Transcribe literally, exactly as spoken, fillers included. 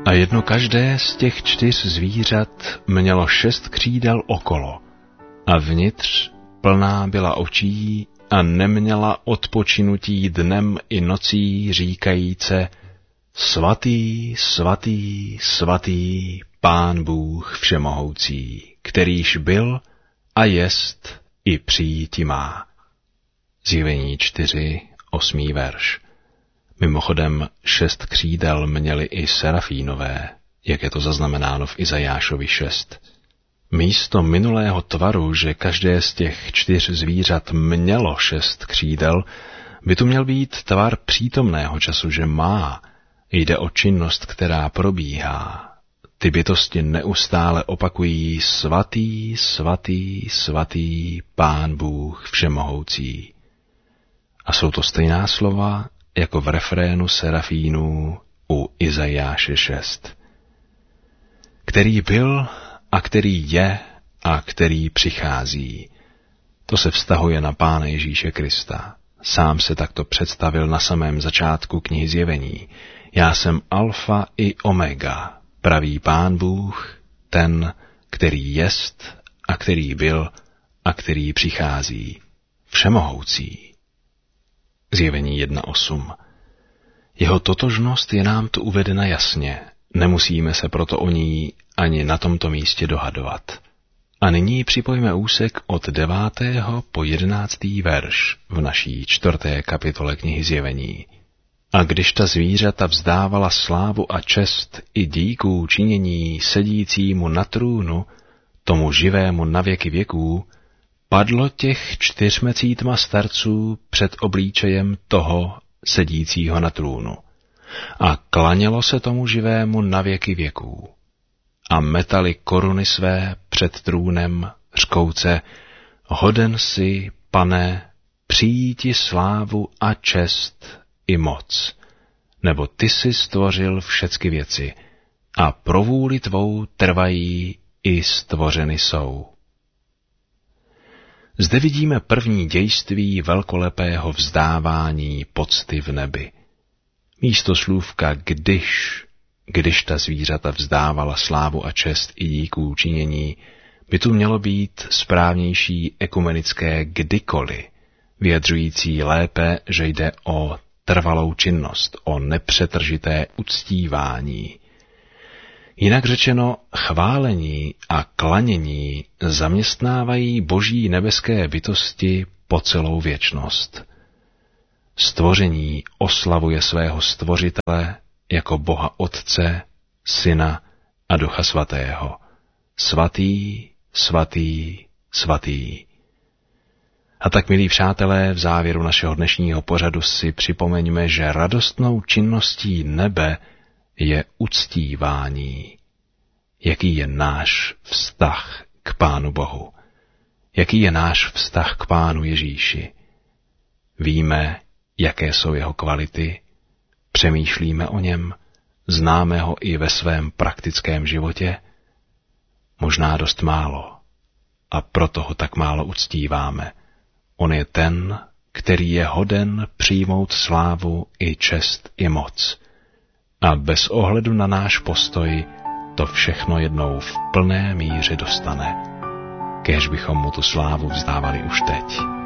A jedno každé z těch čtyř zvířat mělo šest křídel okolo a vnitř plná byla očí a neměla odpočinutí dnem i nocí, říkajíce: Svatý, svatý, svatý, Pán Bůh všemohoucí, kterýž byl a jest i přijíti má. Zjevení čtyři, osmý verš. Mimochodem šest křídel měly i serafínové, jak je to zaznamenáno v Izajášovi šest. Místo minulého tvaru, že každé z těch čtyř zvířat mělo šest křídel, by tu měl být tvar přítomného času, že má. Jde o činnost, která probíhá. Ty bytosti neustále opakují: Svatý, svatý, svatý, Pán Bůh všemohoucí. A jsou to stejná slova jako v refrénu serafínů u Izajáše šest. Který byl a který je a který přichází. To se vztahuje na Pána Ježíše Krista. Sám se takto představil na samém začátku knihy Zjevení. Já jsem alfa i omega, pravý Pán Bůh, ten, který jest a který byl a který přichází, všemohoucí. Zjevení jedna osm. Jeho totožnost je nám tu uvedena jasně, nemusíme se proto o ní ani na tomto místě dohadovat. A nyní připojme úsek od devátého po jedenáctý verš v naší čtvrté kapitole knihy Zjevení. A když ta zvířata vzdávala slávu a čest i díků činění sedícímu na trůnu, tomu živému na věky věků, padlo těch čtyřmecítma starců před obličejem toho sedícího na trůnu a klanělo se tomu živému na věky věků. A metali koruny své před trůnem, řkouce: Hoden si, Pane, přijíti slávu a čest i moc, nebo ty jsi stvořil všecky věci a pro vůli tvou trvají i stvořeny jsou. Zde vidíme první dějství velkolepého vzdávání pocty v nebi. Místo slůvka když, když ta zvířata vzdávala slávu a čest i díků činění, by tu mělo být správnější ekumenické kdykoliv, vyjadřující lépe, že jde o trvalou činnost, o nepřetržité uctívání. Jinak řečeno, chválení a klanění zaměstnávají boží nebeské bytosti po celou věčnost. Stvoření oslavuje svého stvořitele jako Boha Otce, Syna a Ducha Svatého. Svatý, svatý, svatý. A tak, milí přátelé, v závěru našeho dnešního pořadu si připomeňme, že radostnou činností nebe je uctívání. Jaký je náš vztah k Pánu Bohu? Jaký je náš vztah k Pánu Ježíši? Víme, jaké jsou jeho kvality? Přemýšlíme o něm? Známe ho i ve svém praktickém životě? Možná dost málo. A proto ho tak málo uctíváme. On je ten, který je hoden přijmout slávu i čest i moc. A bez ohledu na náš postoj to všechno jednou v plné míře dostane. Kéž bychom mu tu slávu vzdávali už teď.